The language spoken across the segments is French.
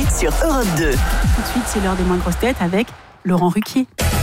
sur Europe 2. Tout de suite, c'est l'heure des moins grosses têtes avec Laurent Ruquier.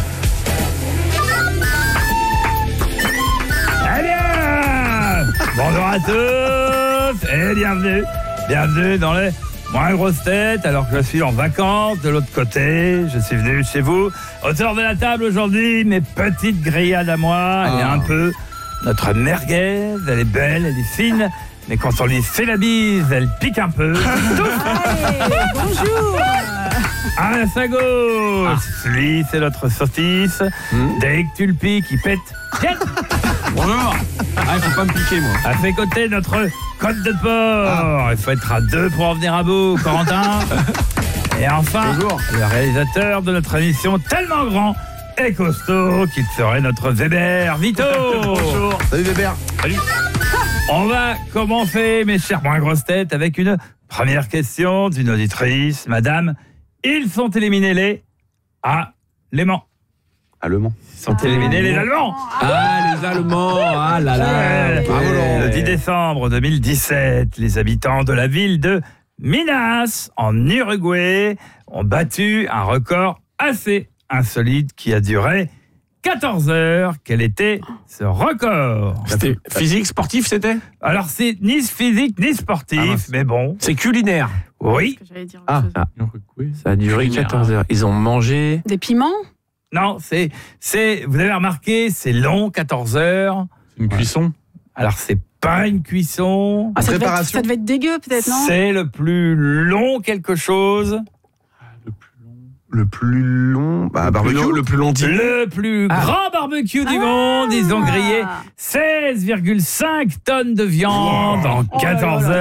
Eh bien, bonjour à tous et bienvenue dans les moins grosses têtes, alors que je suis en vacances de l'autre côté. Je suis venu chez vous. Autour de la table aujourd'hui, mes petites grillades à moi, et un peu notre merguez. Elle est belle, elle est fine, mais quand on lui fait la bise, elle pique un peu. Allez, bonjour. À sa gauche, lui, c'est notre saucisse. Dès que tu le piques, il pète. Bonjour. Il faut pas me piquer, moi. À ses côtés, notre côte de porc. Il faut être à deux pour en venir à bout, Corentin. Et enfin, Bonjour. le réalisateur de notre émission tellement grand et costaud qu'il serait notre Weber, Vito. Bonjour. Salut Weber. Salut. On va commencer, mes chers moins grosses têtes, avec une première question d'une auditrice. Madame, ils sont éliminés les Allemands. Allemands. Ils sont éliminés les Allemands. Les Allemands. Ah là là. Bravo, Laurent. Le 10 décembre 2017, les habitants de la ville de Minas, en Uruguay, ont battu un record assez insolite qui a duré 14 heures. Quel était ce record? C'était physique, sportif, c'était? Alors, c'est ni physique ni sportif, mais bon. C'est culinaire. Oui. J'allais dire Ah, ça a duré 14 heures. Ils ont mangé. des piments. Non, c'est, vous avez remarqué, c'est long, 14 heures. Une cuisson. Alors, c'est pas une cuisson. Ça devait être dégueu, peut-être, non? C'est le plus long quelque chose. Le plus long. Barbecue. Le plus long dîner. Le plus grand barbecue du monde. Ils ont grillé 16,5 tonnes de viande en 14 heures.